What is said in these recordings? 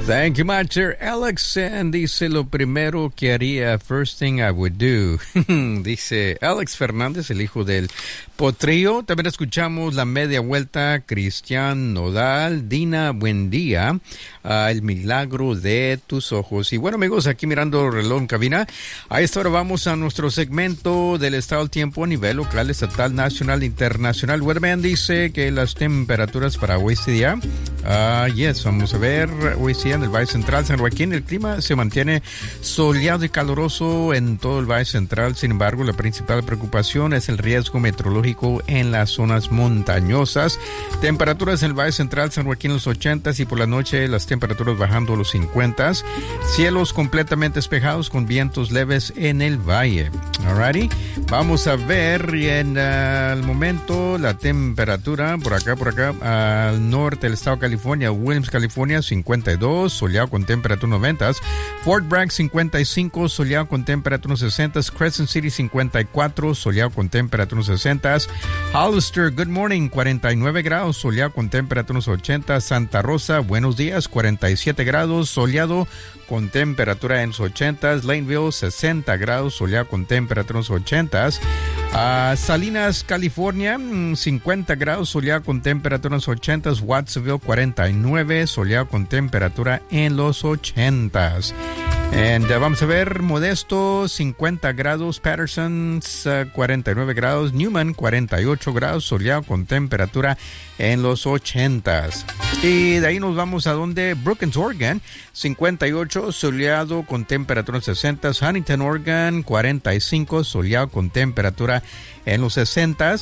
Thank you much, Sir Alex. And dice, lo primero que haría, first thing I would do. Dice Alex Fernández, el hijo del Potrillo. También escuchamos La Media Vuelta, Cristian Nodal, Dina Buendía, El Milagro de Tus Ojos. Y bueno, amigos, aquí mirando el reloj en cabina, a esta hora vamos a nuestro segmento del estado del tiempo a nivel local, estatal, nacional, internacional. Weatherman dice que las temperaturas para hoy este día, vamos a ver, hoy sí en el Valle Central, San Joaquín, el clima se mantiene soleado y caluroso en todo el Valle Central. Sin embargo, la principal preocupación es el riesgo meteorológico en las zonas montañosas. Temperaturas en el Valle Central, San Joaquín, los 80s, y por la noche las temperaturas bajando a los 50s. Cielos completamente despejados con vientos leves en el valle. Alrighty, vamos a ver en el momento la temperatura por acá, al norte del estado de California, Williams, California, 52, soleado con temperatura 90. Fort Bragg, 55, soleado con temperatura 60. Crescent City, 54, soleado con temperatura 60. Hollister, good morning, 49 grados, soleado con temperatura 80. Santa Rosa, buenos días, 47 grados, soleado con temperatura en los 80. Laneville, 60 grados, soleado con temperatura en los 80. Salinas, California, 50 grados, soleado con temperatura en los 80. Watsonville, 49, soleado con temperatura en los 80. Vamos a ver, Modesto, 50 grados, Patterson, 49 grados, Newman, 48 grados, soleado con temperatura en los 80. Y de ahí nos vamos a donde, Brookings, Oregon, 58, soleado con temperatura en 60. Huntington, Oregon, 45, soleado con temperatura en los 60.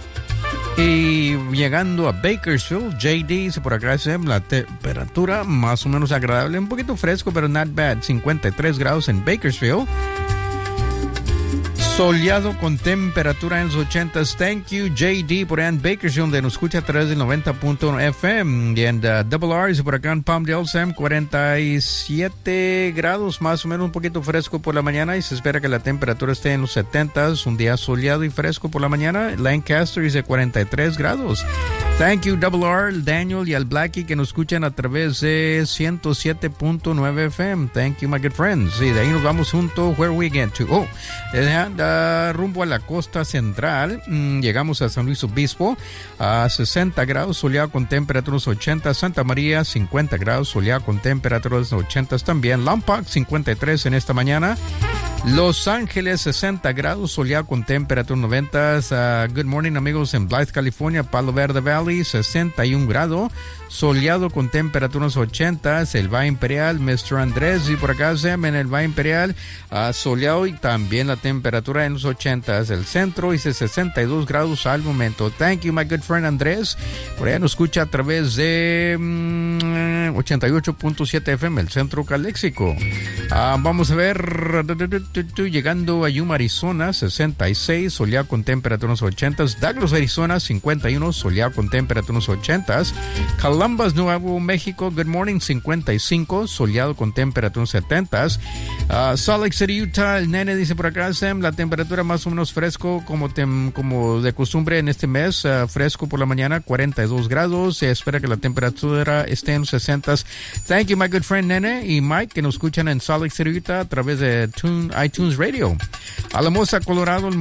Y llegando a Bakersfield, JD, dice por acá, la temperatura más o menos agradable, un poquito fresco, pero not bad, 53 grados en Bakersfield. Soleado con temperatura en los 80s. Thank you, JD, por allá en Bakersfield, donde nos escucha a través del 90.1 FM. Y en Double R, dice por acá en Palmdale, Sam, 47 grados, más o menos un poquito fresco por la mañana, y se espera que la temperatura esté en los 70s, un día soleado y fresco por la mañana. Lancaster dice 43 grados. Thank you, Double R, Daniel y al Blackie, que nos escuchan a través de 107.9 FM. Thank you, my good friends. Y de ahí nos vamos juntos, where we get to. Rumbo a la costa central, llegamos a San Luis Obispo, a 60 grados, soleado con temperaturas 80. Santa María, 50 grados, soleado con temperaturas 80 también. Lompoc, 53 en esta mañana. Los Ángeles, 60 grados, soleado con temperatura 90. Good morning, amigos, en Blythe, California. Palo Verde Valley, 61 grados, soleado con temperaturas 80. El Valle Imperial, Mr. Andrés, y por acá, Sam, en el Valle Imperial, soleado y también la temperatura en los 80. El centro dice 62 grados al momento. Thank you, my good friend Andrés. Por allá nos escucha a través de 88.7 FM, el centro Caléxico. Vamos a ver, llegando a Yuma, Arizona, 66, soleado con temperaturas 80. Douglas, Arizona, 51, soleado con temperaturas 80. Columbus, Nuevo México, good morning, 55, soleado con temperaturas 70. Salt Lake City, Utah, el nene dice por acá, Sam, la temperatura más o menos fresco como de costumbre en este mes, fresco por la mañana, 42 grados. Se espera que la temperatura esté en los 60. Thank you, my good friend Nene y Mike, que nos escuchan en Salt Lake City, Utah, a través de iTunes Radio. Alamosa, Colorado,